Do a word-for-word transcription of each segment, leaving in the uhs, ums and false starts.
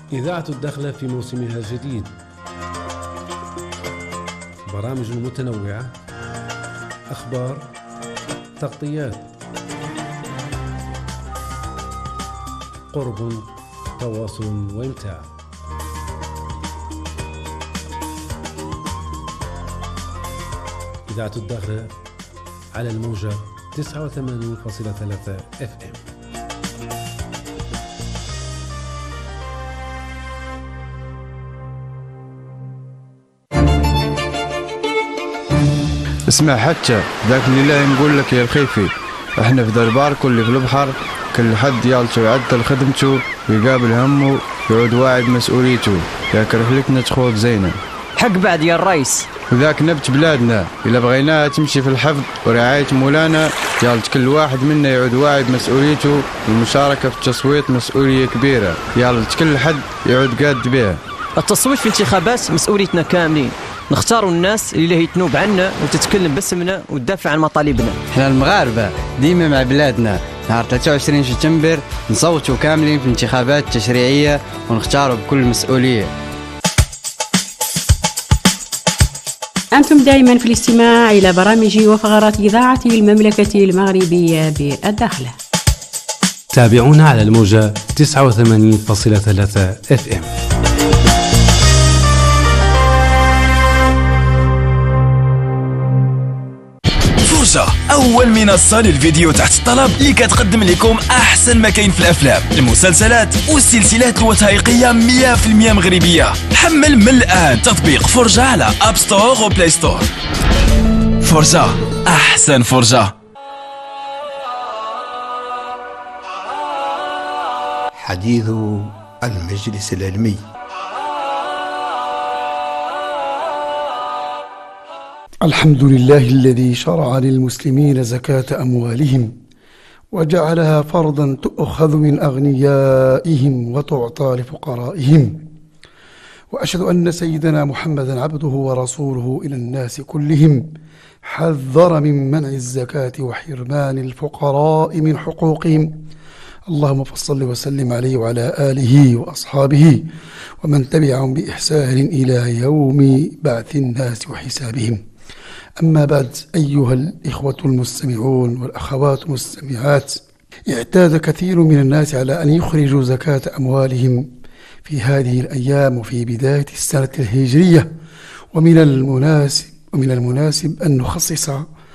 إذاعة الدخلة في موسمها الجديد، برامج متنوعة، أخبار، تغطيات، قرب، تواصل وإمتاع. إذاعة الدخلة على الموجة تسعة وثمانين فاصلة ثلاثة اف ام. اسمع حتى ذاك اللي لا نقول لك يا الخيفي، احنا في دربار كل في البحر، كل حد يالشو يعدل خدمته ويقابل همه يعود واعي بمسؤوليته. ياك رحلتنا تخوض زينة حق بعد يا الرئيس، وذاك نبت بلادنا إلا بغيناها تمشي في الحفظ ورعاية مولانا. يالت كل واحد منا يعود واعي بمسؤوليته، والمشاركة في التصويت مسؤولية كبيرة، يالت كل حد يعود قاد بها. التصويت في انتخابات مسؤوليتنا كاملين، نختاروا الناس اللي هي تنوب عنا وتتكلم باسمنا وتدافع عن مطالبنا. احنا المغاربة ديما مع بلادنا. نهار ثلاثة وعشرين سبتمبر نصوتوا كاملين في الانتخابات التشريعية ونختاروا بكل مسؤولية. أنتم دائما في الاستماع إلى برامج وفقرات إذاعة المملكة المغربية بالداخلة. تابعونا على الموجة تسعة وثمانين فاصلة ثلاثة اف ام. فرصة أول منصة للفيديو تحت الطلب اللي كتقدم لكم أحسن ما كاين في الأفلام، المسلسلات والسلسلات الوثائقية مية بالمية مغربية. حمل من الآن تطبيق فرجة على أب ستور وبلاي ستور. فرجة، أحسن فرجة. حديث المجلس العلمي. الحمد لله الذي شرع للمسلمين زكاة أموالهم وجعلها فرضا تؤخذ من أغنيائهم وتعطى لفقرائهم، وأشهد أن سيدنا محمدا عبده ورسوله إلى الناس كلهم، حذر من منع الزكاة وحرمان الفقراء من حقوقهم. اللهم فصل وسلم عليه وعلى آله وأصحابه ومن تبعهم بإحسان إلى يوم بعث الناس وحسابهم. أما بعد، أيها الإخوة المستمعون والأخوات المستمعات، اعتاد كثير من الناس على أن يخرجوا زكاة أموالهم في هذه الأيام وفي بداية السنة الهجرية، ومن المناسب ومن المناسب أن نخصص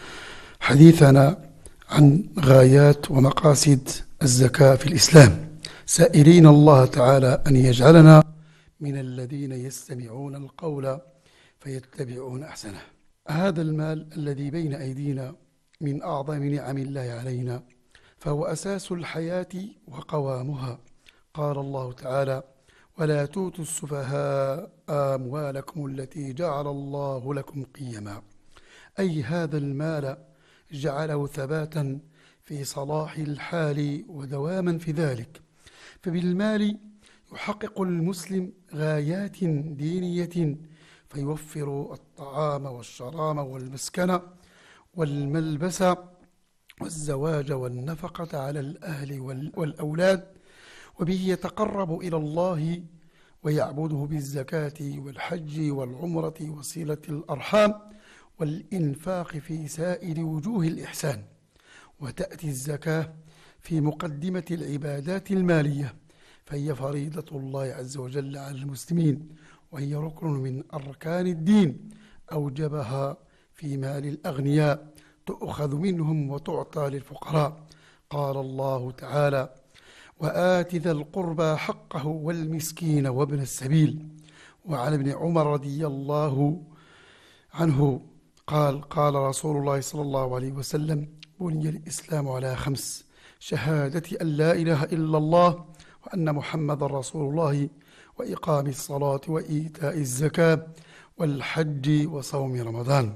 حديثنا عن غايات ومقاصد الزكاة في الإسلام، سائلين الله تعالى أن يجعلنا من الذين يستمعون القول فيتبعون أحسنه. هذا المال الذي بين أيدينا من أعظم نعم الله علينا، فهو أساس الحياة وقوامها. قال الله تعالى: ولا توتوا السفهاء أموالكم التي جعل الله لكم قيما، أي هذا المال جعله ثباتا في صلاح الحال ودواما في ذلك. فبالمال يحقق المسلم غايات دينية، فيوفر الطعام والشراب والمسكن والملبس والزواج والنفقة على الأهل والأولاد، وبه يتقرب إلى الله ويعبده بالزكاة والحج والعمرة وصلة الأرحام والإنفاق في سائر وجوه الإحسان. وتأتي الزكاة في مقدمة العبادات المالية، فهي فريضة الله عز وجل على المسلمين، وهي ركن من أركان الدين أوجبها في مال الأغنياء، تؤخذ منهم وتعطى للفقراء. قال الله تعالى: وآت ذا القربى حقه والمسكين وابن السبيل. وعن ابن عمر رضي الله عنه قال: قال رسول الله صلى الله عليه وسلم: بني الإسلام على خمس: شهادة أن لا إله إلا الله وأن محمد رسول الله، وإقام الصلاة وإيتاء الزكاة والحج وصوم رمضان.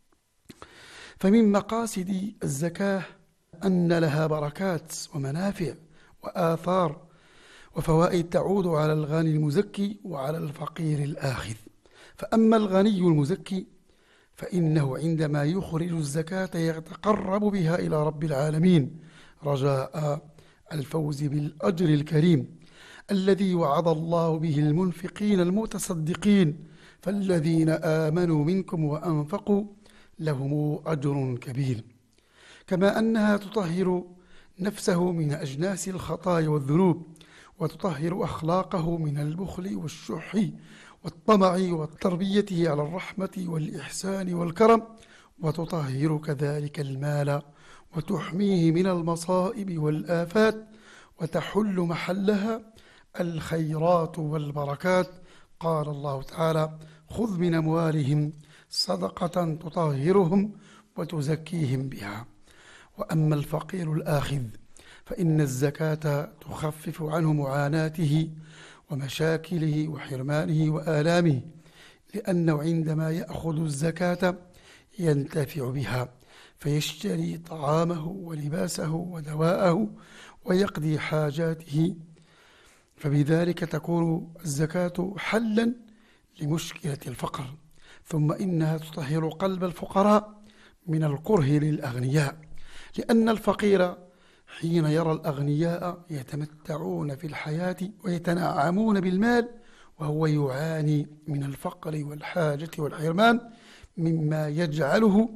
فمن مقاصد الزكاة أن لها بركات ومنافع وآثار وفوائد تعود على الغني المزكي وعلى الفقير الآخذ. فأما الغني المزكي فإنه عندما يخرج الزكاة يتقرب بها إلى رب العالمين رجاء الفوز بالأجر الكريم. الذي وعد الله به المنفقين المتصدقين فالذين آمنوا منكم وأنفقوا لهم أجر كبير. كما أنها تطهر نفسه من أجناس الخطايا والذنوب، وتطهر أخلاقه من البخل والشح والطمع، وتربيته على الرحمة والإحسان والكرم، وتطهر كذلك المال وتحميه من المصائب والآفات، وتحل محلها الخيرات والبركات. قال الله تعالى: خذ من أموالهم صدقة تطهرهم وتزكيهم بها. وأما الفقير الآخذ فإن الزكاة تخفف عنه معاناته ومشاكله وحرمانه وآلامه، لأنه عندما يأخذ الزكاة ينتفع بها فيشتري طعامه ولباسه ودواءه ويقضي حاجاته، فبذلك تكون الزكاة حلا لمشكلة الفقر. ثم إنها تطهر قلب الفقراء من الكره للأغنياء، لأن الفقير حين يرى الأغنياء يتمتعون في الحياة ويتنعمون بالمال وهو يعاني من الفقر والحاجة والحرمان، مما يجعله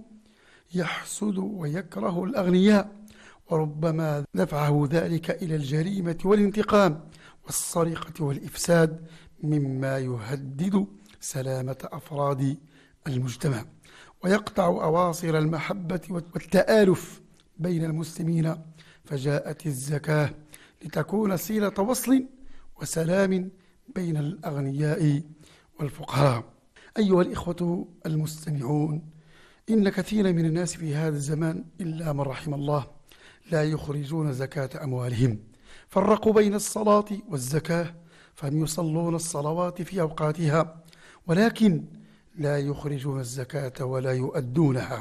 يحسد ويكره الأغنياء، وربما دفعه ذلك إلى الجريمة والانتقام والسرقة والإفساد، مما يهدد سلامة أفراد المجتمع ويقطع أواصر المحبة والتآلف بين المسلمين. فجاءت الزكاة لتكون صلة وصل وسلام بين الأغنياء والفقراء. أيها الإخوة المستمعون، إن كثير من الناس في هذا الزمان إلا من رحم الله لا يخرجون زكاة أموالهم. فرقوا بين الصلاة والزكاة، فهم يصلون الصلوات في أوقاتها ولكن لا يخرجون الزكاة ولا يؤدونها.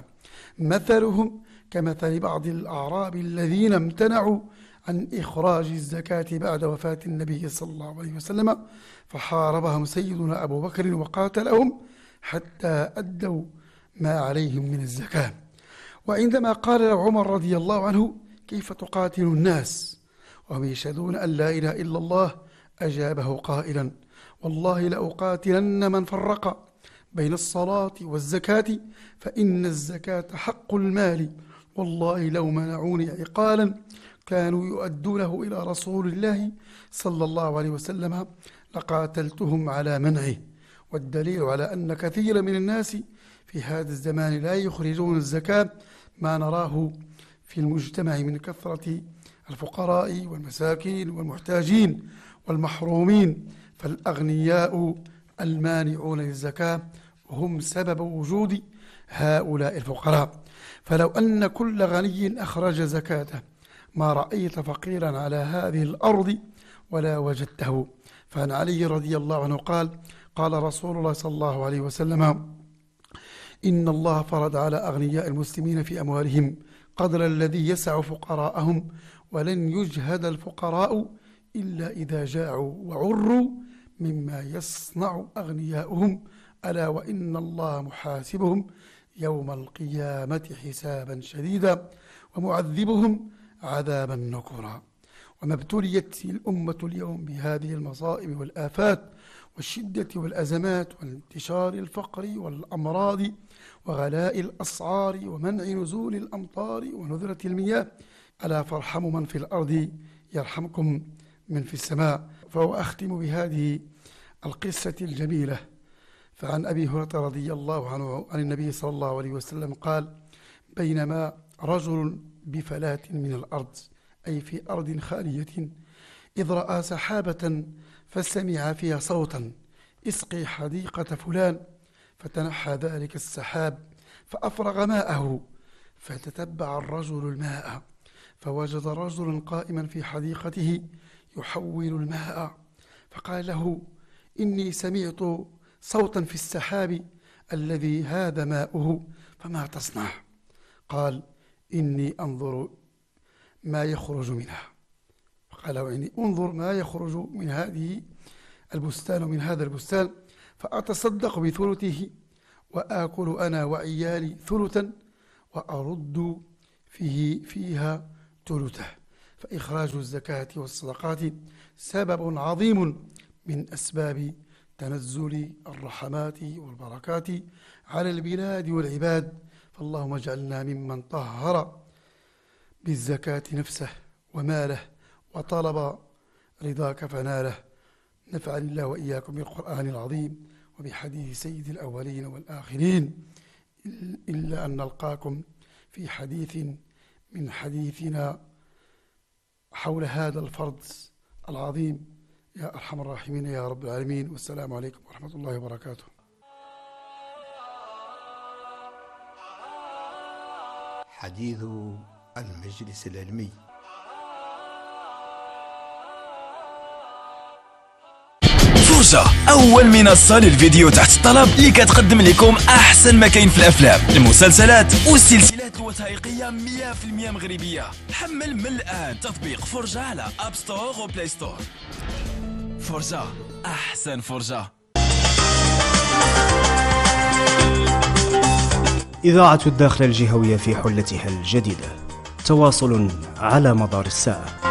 مثلهم كمثل بعض الأعراب الذين امتنعوا عن إخراج الزكاة بعد وفاة النبي صلى الله عليه وسلم، فحاربهم سيدنا أبو بكر وقاتلهم حتى أدوا ما عليهم من الزكاة. وعندما قال له عمر رضي الله عنه: كيف تقاتل الناس وهم يشهدون أن لا إله إلا الله؟ أجابه قائلا: والله لأقاتلن من فرق بين الصلاة والزكاة، فإن الزكاة حق المال، والله لو منعوني عقالا كانوا يؤدونه إلى رسول الله صلى الله عليه وسلم لقاتلتهم على منعه. والدليل على أن كثير من الناس في هذا الزمان لا يخرجون الزكاة ما نراه في المجتمع من كثرة الفقراء والمساكين والمحتاجين والمحرومين، فالأغنياء المانعون للزكاة هم سبب وجود هؤلاء الفقراء. فلو أن كل غني أخرج زكاته ما رأيت فقيرا على هذه الأرض ولا وجدته. فعن علي رضي الله عنه قال: قال رسول الله صلى الله عليه وسلم: إن الله فرض على أغنياء المسلمين في أموالهم قدر الذي يسع فقراءهم، ولن يجهد الفقراء إلا إذا جاعوا وعروا مما يصنع أغنياؤهم، ألا وإن الله محاسبهم يوم القيامة حسابا شديدا ومعذبهم عذابا نكرا. وما ابتليت الأمة اليوم بهذه المصائب والآفات والشدة والأزمات وانتشار الفقر والأمراض وغلاء الأسعار ومنع نزول الأمطار ونذرة المياه، ألا فارحموا من في الأرض يرحمكم من في السماء. فأختم بهذه القصة الجميلة. فعن أبي هريرة رضي الله عنه عن النبي صلى الله عليه وسلم قال: بينما رجل بفلاة من الأرض، أي في أرض خالية، إذ رأى سحابة فسمع فيها صوتا: اسقي حديقة فلان. فتنحى ذلك السحاب فأفرغ ماءه، فتتبع الرجل الماء فوجد رجلا قائما في حديقته يحول الماء، فقال له: إني سمعت صوتا في السحاب الذي هذا ماؤه، فما تصنع؟ قال: إني أنظر ما يخرج منها. فقال له: إني أنظر ما يخرج من هذه البستان ومن هذا البستان، فأتصدق بثلثه وآكل أنا وعيالي ثلثا وأرد فيه فيها ثلثه. فإخراج الزكاة والصدقات سبب عظيم من أسباب تنزل الرحمات والبركات على البلاد والعباد. فاللهم اجعلنا ممن طهر بالزكاة نفسه وماله وطلب رضاك فناله. نفعني الله وإياكم بالقرآن العظيم وبحديث سيد الأولين والآخرين، إلا أن نلقاكم في حديث من حديثنا حول هذا الفرض العظيم يا أرحم الراحمين يا رب العالمين. والسلام عليكم ورحمة الله وبركاته. حديث المجلس العلمي. فرجة أول منصة للفيديو تحت الطلب اللي كتقدم لكم أحسن ما كاين في الأفلام، المسلسلات والسلسلات الوثائقية مية بالمية مغربية. حمل من الآن تطبيق فرجة على أب ستور وبلاي ستور. فرجة، أحسن فرجة. إذاعة الداخل الجهوية في حلتها الجديدة، تواصل على مدار الساعة.